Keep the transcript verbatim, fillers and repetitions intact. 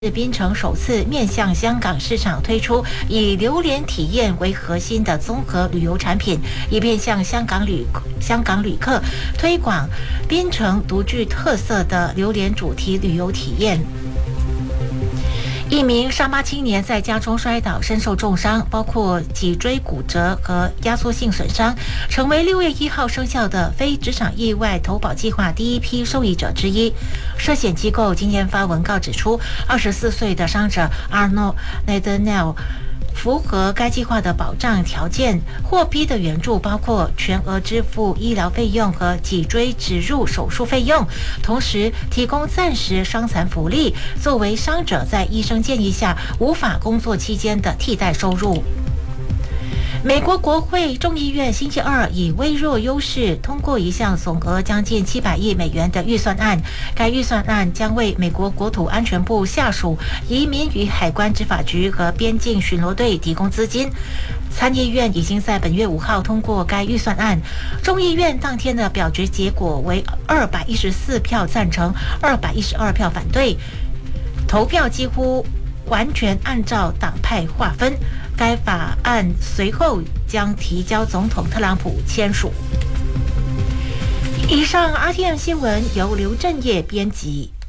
槟城首次面向香港市场推出以榴莲体验为核心的综合旅游产品，以便向香港旅香港旅客推广槟城独具特色的榴莲主题旅游体验。一名沙巴青年在家中摔倒，身受重伤，包括脊椎骨折和压缩性损伤，成为六月一号生效的非职场意外投保计划第一批受益者之一。涉险机构今天发文告指出，二十四岁的伤者 Arno Nathaniel符合该计划的保障条件，获批的援助包括全额支付医疗费用和脊椎植入手术费用，同时提供暂时伤残福利，作为伤者在医生建议下无法工作期间的替代收入。美国国会众议院星期二以微弱优势通过一项总额将近七百亿美元的预算案，该预算案将为美国国土安全部下属移民与海关执法局和边境巡逻队提供资金。参议院已经在本月五号通过该预算案，众议院当天的表决结果为二百一十四票赞成，二百一十二票反对，投票几乎完全按照党派划分。该法案随后将提交总统特朗普签署。以上 R T M 新闻由刘正业编辑。